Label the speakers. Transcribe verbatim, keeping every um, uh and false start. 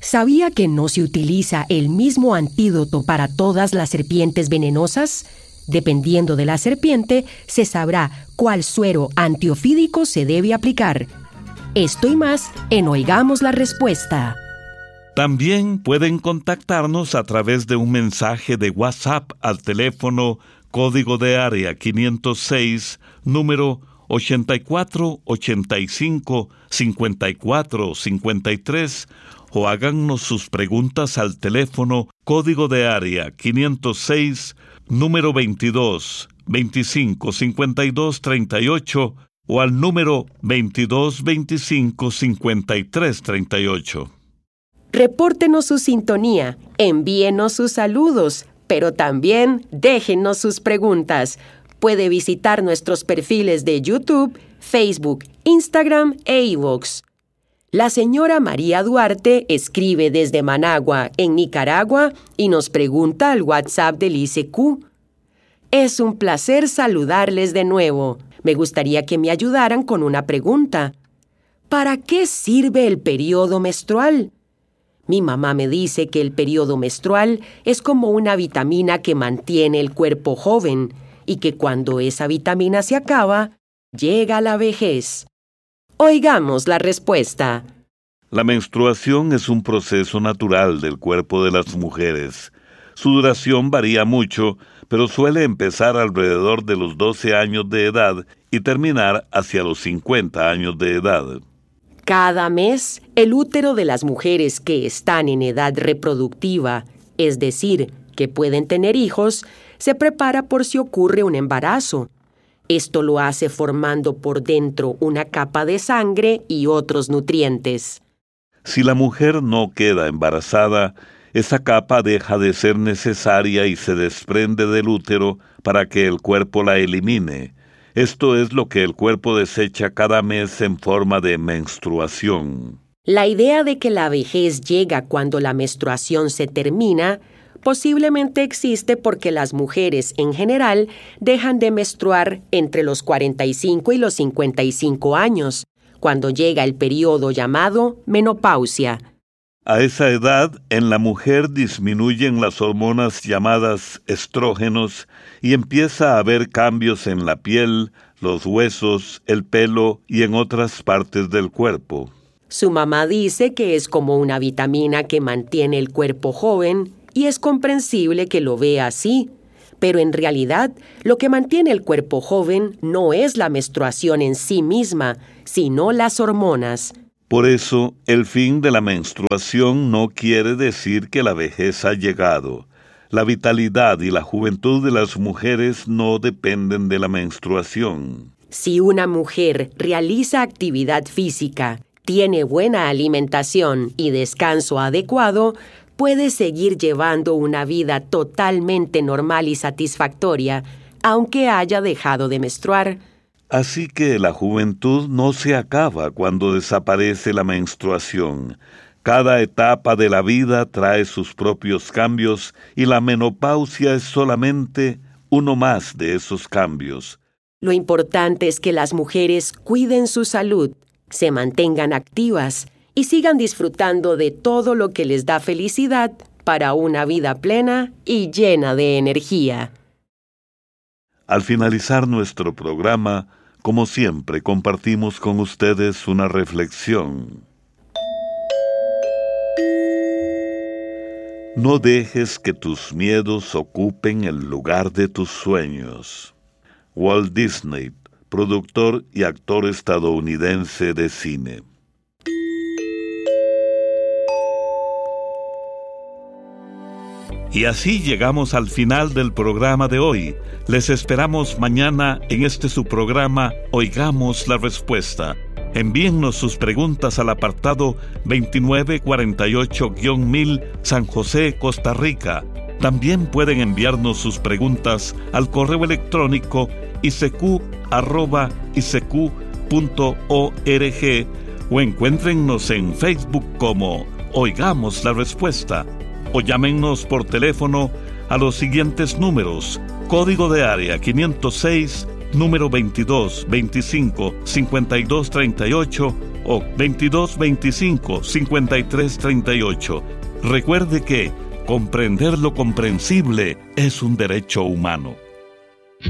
Speaker 1: ¿Sabía que no se utiliza el mismo antídoto para todas las serpientes venenosas? Dependiendo de la serpiente, se sabrá cuál suero antiofídico se debe aplicar. Esto y más en Oigamos la Respuesta.
Speaker 2: También pueden contactarnos a través de un mensaje de WhatsApp al teléfono código de área quinientos seis, número ochenta y cuatro, ochenta y cinco, cincuenta y cuatro, cincuenta y tres, o háganos sus preguntas al teléfono código de área quinientos seis, número veintidós, veinticinco, cincuenta y dos, treinta y ocho, o al número veintidós, veinticinco, cincuenta y tres, treinta y ocho.
Speaker 1: Repórtenos su sintonía, envíenos sus saludos, pero también déjenos sus preguntas. Puede visitar nuestros perfiles de YouTube, Facebook, Instagram e iVoox. La señora María Duarte escribe desde Managua, en Nicaragua, y nos pregunta al WhatsApp del I C Q. Es un placer saludarles de nuevo. Me gustaría que me ayudaran con una pregunta. ¿Para qué sirve el periodo menstrual? Mi mamá me dice que el periodo menstrual es como una vitamina que mantiene el cuerpo joven y que cuando esa vitamina se acaba, llega la vejez. Oigamos la respuesta.
Speaker 2: La menstruación es un proceso natural del cuerpo de las mujeres. Su duración varía mucho, pero suele empezar alrededor de los doce años de edad y terminar hacia los cincuenta años de edad.
Speaker 1: Cada mes, el útero de las mujeres que están en edad reproductiva, es decir, que pueden tener hijos, se prepara por si ocurre un embarazo. Esto lo hace formando por dentro una capa de sangre y otros nutrientes.
Speaker 2: Si la mujer no queda embarazada, esa capa deja de ser necesaria y se desprende del útero para que el cuerpo la elimine. Esto es lo que el cuerpo desecha cada mes en forma de menstruación.
Speaker 1: La idea de que la vejez llega cuando la menstruación se termina posiblemente existe porque las mujeres en general dejan de menstruar entre los cuarenta y cinco y los cincuenta y cinco años, cuando llega el periodo llamado menopausia.
Speaker 2: A esa edad, en la mujer disminuyen las hormonas llamadas estrógenos y empieza a haber cambios en la piel, los huesos, el pelo y en otras partes del cuerpo.
Speaker 1: Su mamá dice que es como una vitamina que mantiene el cuerpo joven y es comprensible que lo vea así, pero en realidad lo que mantiene el cuerpo joven no es la menstruación en sí misma, sino las hormonas.
Speaker 2: Por eso, el fin de la menstruación no quiere decir que la vejez ha llegado. La vitalidad y la juventud de las mujeres no dependen de la menstruación.
Speaker 1: Si una mujer realiza actividad física, tiene buena alimentación y descanso adecuado, puede seguir llevando una vida totalmente normal y satisfactoria, aunque haya dejado de menstruar.
Speaker 2: Así que la juventud no se acaba cuando desaparece la menstruación. Cada etapa de la vida trae sus propios cambios y la menopausia es solamente uno más de esos cambios.
Speaker 1: Lo importante es que las mujeres cuiden su salud, se mantengan activas y sigan disfrutando de todo lo que les da felicidad para una vida plena y llena de energía.
Speaker 2: Al finalizar nuestro programa, como siempre, compartimos con ustedes una reflexión. No dejes que tus miedos ocupen el lugar de tus sueños. Walt Disney, productor y actor estadounidense de cine. Y así llegamos al final del programa de hoy. Les esperamos mañana en este su programa Oigamos la Respuesta. Envíennos sus preguntas al apartado veintinueve cuarenta y ocho mil San José, Costa Rica. También pueden enviarnos sus preguntas al correo electrónico i c q arroba i c q punto org o encuéntrennos en Facebook como Oigamos la Respuesta. O llámennos por teléfono a los siguientes números: código de área quinientos seis, número veintidós, veinticinco, cincuenta y dos, treinta y ocho, o veintidós veinticinco, cincuenta y tres treinta y ocho. Recuerde que comprender lo comprensible es un derecho humano.